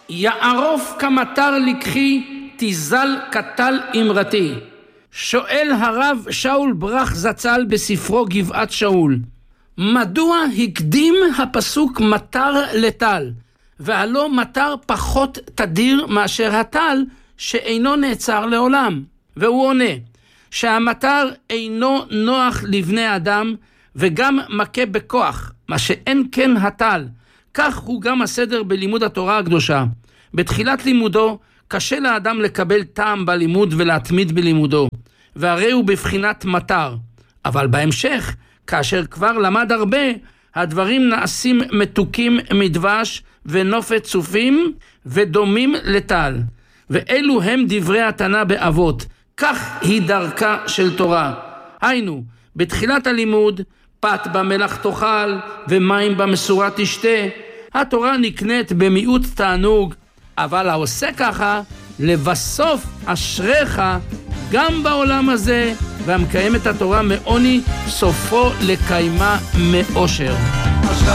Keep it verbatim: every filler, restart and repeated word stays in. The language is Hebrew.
יערוף כמטר לקחי, תיזל קטל אמרתי. שואל הרב שאול ברח זצ"ל בספרו גבעת שאול, מדוע הקדים הפסוק מטר לטל, והלא מטר פחות תדיר מאשר הטל שאינו נעצר לעולם? והוא עונה שהמטר אינו נוח לבני אדם וגם מכה בכוח, מה שאין כן הטל. כך הוא גם הסדר בלימוד התורה הקדושה. בתחילת לימודו קשה לאדם לקבל טעם בלימוד ולהתמיד בלימודו, והרי הוא בבחינת מטר. אבל בהמשך, כאשר כבר למד הרבה, הדברים נעשים מתוקים מדבש ונופת צופים ודומים לטל. ואלו הם דברי התנא באבות. כך היא דרכה של תורה. היינו, בתחילת הלימוד, פת במלח תאכל ומים במשורה תשתה. התורה נקנית במיעוט תענוג, אבל העושה ככה, לבסוף אשריך גם בעולם הזה, והמקיים את התורה מעוני, סופו לקיימה מאושר.